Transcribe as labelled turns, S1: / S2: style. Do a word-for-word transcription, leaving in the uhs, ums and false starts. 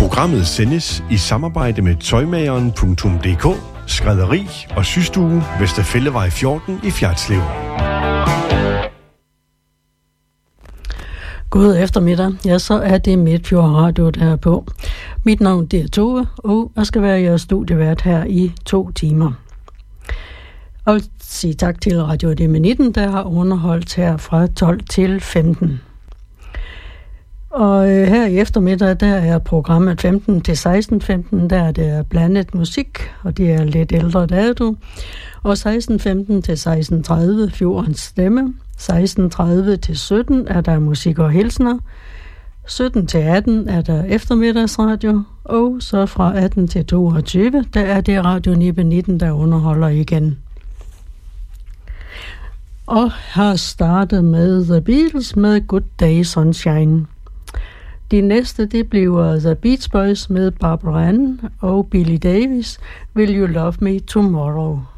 S1: Programmet sendes i samarbejde med tøjmageren punktum d k, skrædderi og systue Vesterfællevej fjorten i Fjertslev.
S2: God eftermiddag. Ja, så er det Midtfjord Radio, der er på. Mit navn er Tove, og jeg skal være jeres studievært her i to timer. Og sige tak til Radio D M nitten, der har underholdt her fra tolv til femten. Og øh, her i eftermiddag, der er programmet femten til seksten femten, der er det blandet musik, og det er lidt ældre dato. Og seksten femten til seksten tredive, Fjordens Stemme. seksten tredive til sytten er der musik og hilsner. sytten til atten er der eftermiddagsradio. Og så fra atten til toogtyve, der er det Radio D M nitten, der underholder igen. Og har startet med The Beatles med Good Day Sunshine. De næste, det bliver The Beach Boys med Barbara Ann og Billy Davis, Will You Love Me Tomorrow.